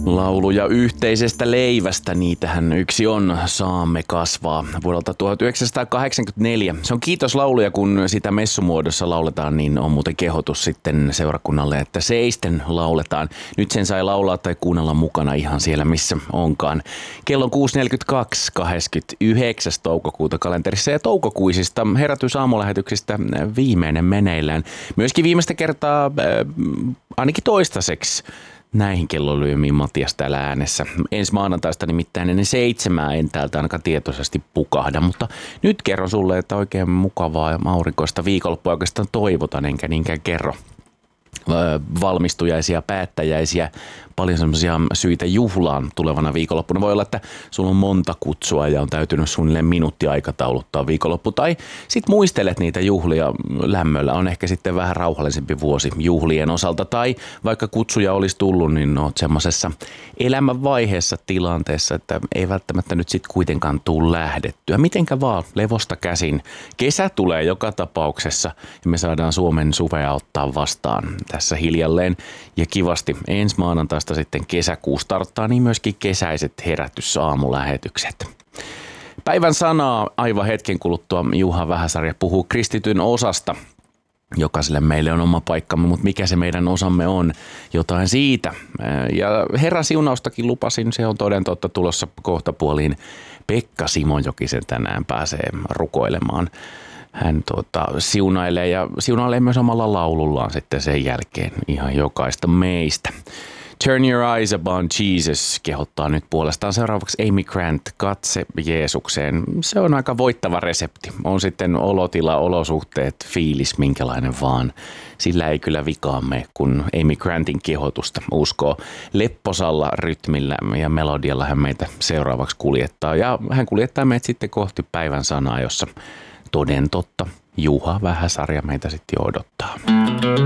Lauluja yhteisestä leivästä, niitähän yksi on Saamme kasvaa vuodelta 1984. Se on kiitoslaulu ja kun sitä messumuodossa lauletaan, niin on muuten kehotus sitten seurakunnalle, että seisten lauletaan. Nyt sen sai laulaa tai kuunnella mukana ihan siellä missä onkaan. Kello on 6.42, 29. toukokuuta kalenterissa ja toukokuisista herätysaamulähetyksistä viimeinen meneillään. Myöskin viimeistä kertaa ainakin toistaiseksi näihin kellolyömiin Matias täällä äänessä. Ensi maanantaista nimittäin ennen 7 en täältä ainakaan tietoisesti pukahda, mutta nyt kerron sulle, että oikein mukavaa ja aurinkoista viikonloppua oikeastaan toivotan, enkä niinkään kerro valmistujaisia, päättäjäisiä, paljon semmoisia syitä juhlaan tulevana viikonloppuna. Voi olla, että sulla on monta kutsua ja on täytynyt suunnilleen minuutti aikatauluttaa viikonloppu. Tai sit muistelet niitä juhlia lämmöllä. On ehkä sitten vähän rauhallisempi vuosi juhlien osalta. Tai vaikka kutsuja olisi tullut, niin oot semmoisessa elämänvaiheessa tilanteessa, että ei välttämättä nyt sit kuitenkaan tule lähdettyä. Mitenkä vaan, levosta käsin. Kesä tulee joka tapauksessa ja me saadaan Suomen suvea ottaa vastaan tässä hiljalleen. Ja kivasti ensi maanantaista sitten kesäkuu starttaa, niin myöskin kesäiset herätysaamulähetykset. Päivän sanaa aivan hetken kuluttua Juha Vähäsarja puhuu kristityn osasta. Jokaiselle meille on oma paikkamme, mutta mikä se meidän osamme on, jotain siitä. Ja Herran siunaustakin lupasin, se on toden totta tulossa kohtapuoliin. Pekka Simojokisen tänään pääsee rukoilemaan. Hän siunailee myös omalla laulullaan sitten sen jälkeen ihan jokaista meistä. Turn your eyes upon Jesus kehottaa nyt puolestaan seuraavaksi Amy Grant, katse Jeesukseen. Se on aika voittava resepti. On sitten olotila, olosuhteet, fiilis, minkälainen vaan. Sillä ei kyllä vikaan mene, kun Amy Grantin kehotusta uskoo. Lepposalla rytmillä ja melodialla hän meitä seuraavaksi kuljettaa. Ja hän kuljettaa meitä sitten kohti päivän sanaa, jossa toden totta Juha Vähäsarja meitä sitten odottaa.